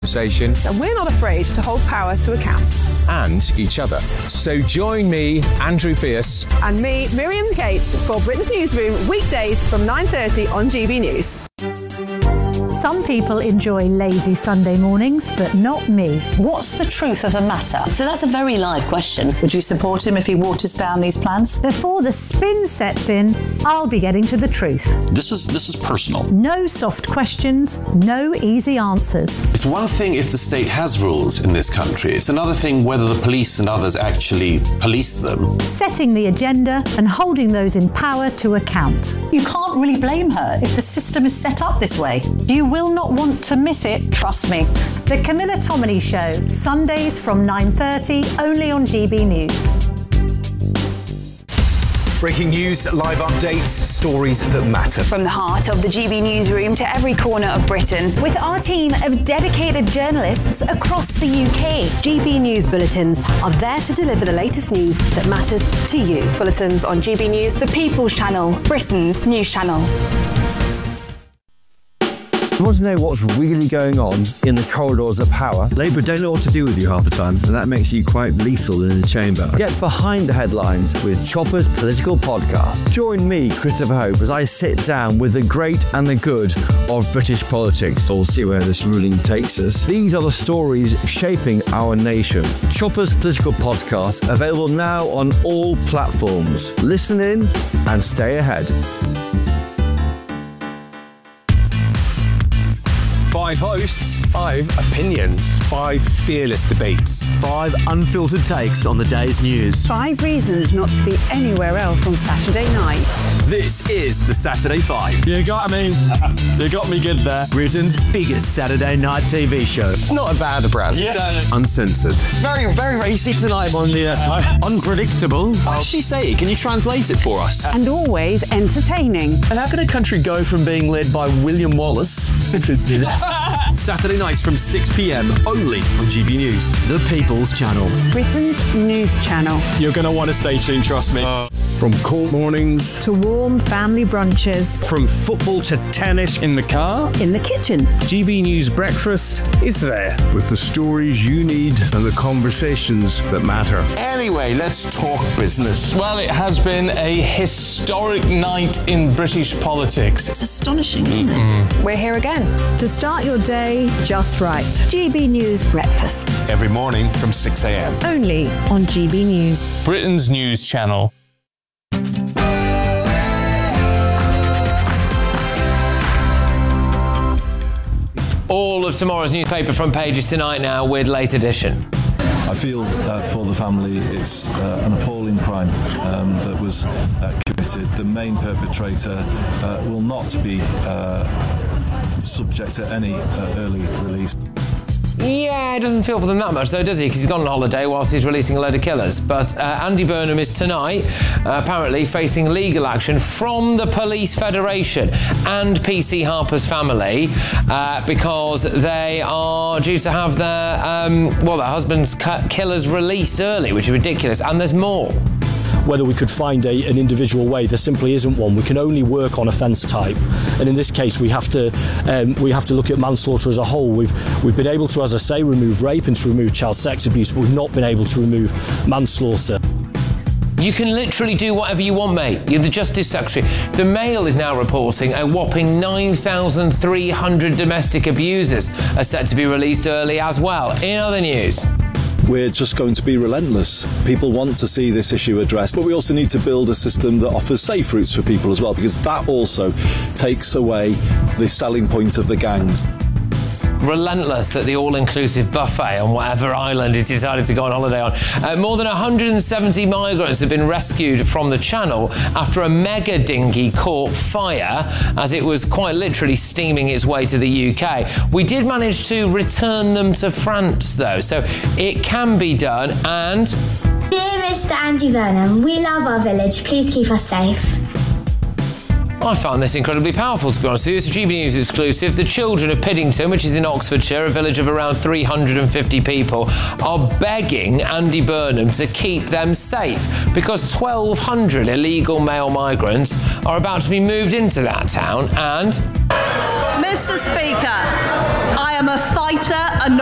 conversation. And we're not afraid to hold power to account. And each other. So join me, Andrew Pierce. And me, Miriam Cates, for Britain's Newsroom, weekdays from 9:30 on GB News. Some people enjoy lazy Sunday mornings, but not me. What's the truth of the matter? So that's a very live question. Would you support him if he waters down these plans? Before the spin sets in, I'll be getting to the truth. This is personal. No soft questions, no easy answers. It's one thing if the state has rules in this country. It's another thing whether the police and others actually police them. Setting the agenda and holding those in power to account. You can't really blame her if the system is set up this way. You will not want to miss it, trust me. The Camilla Tominey Show, Sundays from 9:30, only on GB News. Breaking news, live updates, stories that matter. From the heart of the GB Newsroom to every corner of Britain, with our team of dedicated journalists across the UK. GB News bulletins are there to deliver the latest news that matters to you. Bulletins on GB News, The People's Channel, Britain's news channel. You want to know what's really going on in the corridors of power? Labour don't know what to do with you half the time, and that makes you quite lethal in the chamber. Get behind the headlines with Chopper's Political Podcast. Join me, Christopher Hope, as I sit down with the great and the good of British politics. We'll see where this ruling takes us. These are the stories shaping our nation. Chopper's Political Podcast, available now on all platforms. Listen in and stay ahead. 5 hosts, 5 opinions, 5 fearless debates, 5 unfiltered takes on the day's news. 5 reasons not to be anywhere else on Saturday night. This is the Saturday 5. You got me good there. Britain's biggest Saturday night TV show. It's not a bad brand. Yeah. Uncensored. Very, very racy tonight on the unpredictable. What did she say? Can you translate it for us? And always entertaining. And how can a country go from being led by William Wallace Saturday nights from 6 p.m. only on GB News, the People's Channel. Britain's news channel. You're going to want to stay tuned, trust me. From cool mornings To warm family brunches. From football to tennis in the car, In the kitchen. GB News breakfast is there. with the stories you need and the conversations that matter. Anyway, let's talk business. Well, it has been a historic night in British politics. It's astonishing, isn't it? We're here again to start your day just right. GB News Breakfast. Every morning from 6 a.m. Only on GB News. Britain's news channel. All of tomorrow's newspaper front pages tonight now with Late Edition. I feel for the family it's an appalling crime that was committed. The main perpetrator will not be subject to any early release. Yeah, it doesn't feel for them that much though, does he? Because he's gone on holiday whilst he's releasing a load of killers. But Andy Burnham is tonight apparently facing legal action from the Police Federation and PC Harper's family because they are due to have their husband's killers released early, which is ridiculous. And there's more. Whether we could find an individual way, there simply isn't one. We can only work on offence type, and in this case, we have to look at manslaughter as a whole. We've been able to, as I say, remove rape and to remove child sex abuse, but we've not been able to remove manslaughter. You can literally do whatever you want, mate. You're the Justice Secretary. The Mail is now reporting a whopping 9,300 domestic abusers are set to be released early as well. In other news, We're just going to be relentless. People want to see this issue addressed, but we also need to build a system that offers safe routes for people as well, because that also takes away the selling point of the gangs. Relentless at the all-inclusive buffet on whatever island he's decided to go on holiday on. More than 170 migrants have been rescued from the Channel after a mega dinghy caught fire as it was quite literally steaming its way to the UK. We did manage to return them to France though, so it can be done. And dear Mr. Andy Burnham, we love our village. Please keep us safe. I found this incredibly powerful, to be honest with you. It's a GB News exclusive. The children of Piddington, which is in Oxfordshire, a village of around 350 people, are begging Andy Burnham to keep them safe because 1,200 illegal male migrants are about to be moved into that town and... Mr. Speaker, I am a fighter, a